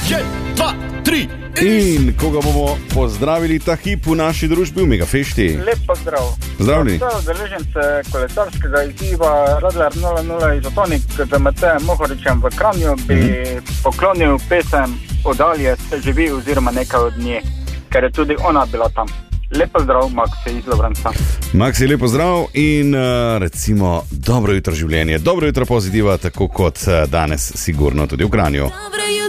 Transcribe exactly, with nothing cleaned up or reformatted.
še dva, tri. In koga bomo pozdravili ta hip v naši družbi v Megafešti? Lep pozdrav. Zdravljeni. Vse udeležence kolesarskega izziva Radler nula nula Izotonik z Matejem Mohoričem v Kranju bi mm. poklonil pesem Oddalje se živi oziroma nekaj od nje, ker je tudi ona bila tam. Lep pozdrav, Maksi iz Lovrenca. Maksi, lep pozdrav in uh, recimo dobro jutro življenje, dobro jutro pozitiva, tako kot uh, danes sigurno tudi v Kranju.